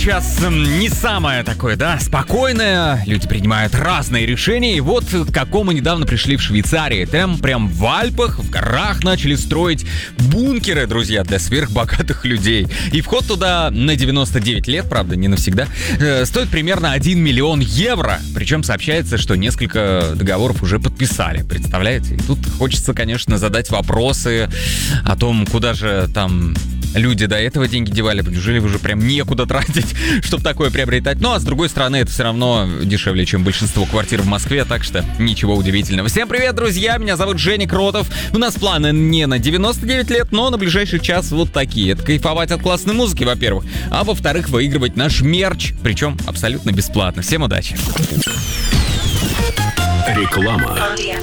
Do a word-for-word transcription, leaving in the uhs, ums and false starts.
Сейчас не самое такое, да, спокойное, люди принимают разные решения, и вот к какому недавно пришли в Швейцарии. Там прям в Альпах, в горах начали строить бункеры, друзья, для сверхбогатых людей. И вход туда на девяносто девять лет, правда, не навсегда, э, стоит примерно один миллион евро. Причем сообщается, что несколько договоров уже подписали, представляете? И тут хочется, конечно, задать вопросы о том, куда же там... люди до этого деньги девали, неужели уже прям некуда тратить, чтобы такое приобретать? Ну, а с другой стороны, это все равно дешевле, чем большинство квартир в Москве, так что ничего удивительного. Всем привет, друзья, меня зовут Женя Кротов. У нас планы не на девяносто девять лет, но на ближайший час вот такие. Это кайфовать от классной музыки, во-первых, а во-вторых, выигрывать наш мерч, причем абсолютно бесплатно. Всем удачи! Реклама.